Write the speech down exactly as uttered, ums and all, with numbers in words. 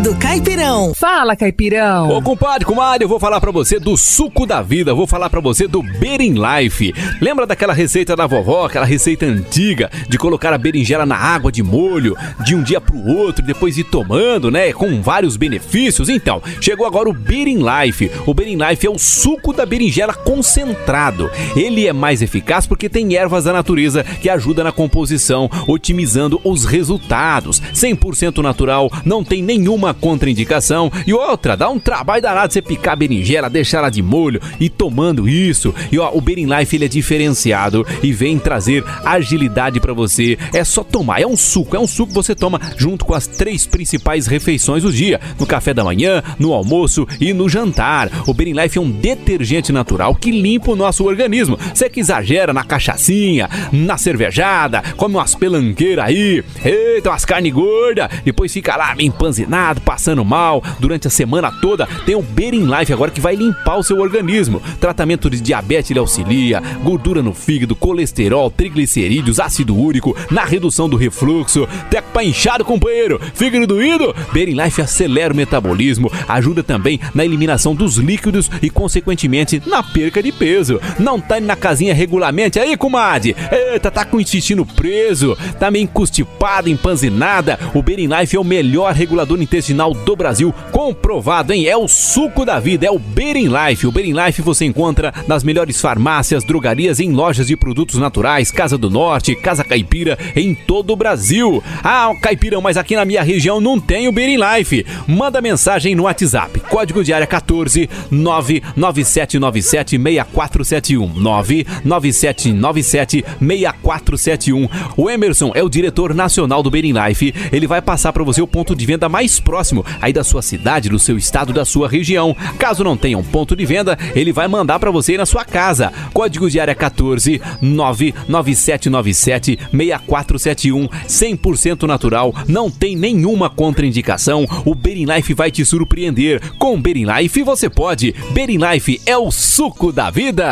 do Caipirão. Fala, Caipirão. Ô, compadre, comadre, eu vou falar pra você do suco da vida, vou falar pra você do Berin-Life. Lembra daquela receita da vovó, aquela receita antiga de colocar a berinjela na água de molho, de um dia pro outro, depois ir tomando, né, com vários benefícios? Então, chegou agora o Berin-Life. O Berin-Life é o suco da berinjela concentrado. Ele é mais eficaz porque tem ervas da natureza que ajudam na composição, otimizando os resultados. cem por cento natural, não tem nenhuma contraindicação. E outra, dá um trabalho danado você picar a berinjela, deixar ela de molho e tomando isso. E ó, o Berin-Life ele é diferenciado e vem trazer agilidade pra você. É só tomar, é um suco, é um suco que você toma junto com as três principais refeições do dia, no café da manhã, no almoço e no jantar. O Berin-Life é um detergente natural que limpa o nosso organismo. Você que exagera na cachaçinha, na cervejada, come umas pelanqueiras aí, eita, umas carne gorda, depois fica lá meio empanzinado, passando mal durante a semana toda. Tem o Berin-Life agora que vai limpar o seu organismo. Tratamento de diabetes ele auxilia, gordura no fígado, colesterol, triglicerídeos, ácido úrico, na redução do refluxo, teco pra inchado, companheiro, fígado doído. Berin-Life acelera o metabolismo, ajuda também na eliminação dos líquidos e consequentemente na perca de peso. Não tá na casinha regularmente aí, comadre? Eita, tá com o intestino preso, tá meio constipada, empanzinada. O Berin-Life é o melhor regulador intestinal do Brasil, comprovado, hein? É o suco da vida, é o Berin-Life. O Berin-Life você encontra nas melhores farmácias, drogarias, em lojas de produtos naturais, Casa do Norte, Casa Caipira, em todo o Brasil. Ah, Caipirão, mas aqui na minha região não tem o Berin-Life. Manda mensagem no WhatsApp, código de área quatorze, nove nove sete nove sete seis quatro sete um, nove nove sete nove sete seis quatro sete um. O Emerson é o diretor nacional do Berin-Life. Ele vai passar para você o ponto de venda mais próximo aí da sua cidade, do seu estado, da sua região. Caso não tenha um ponto de venda, ele vai mandar para você ir na sua casa. Código de área quatorze, nove nove sete nove sete seis quatro sete um. cem por cento natural, não tem nenhuma contraindicação. O Berin-Life vai te surpreender. Com Berin-Life você pode. Berin-Life é o suco da vida.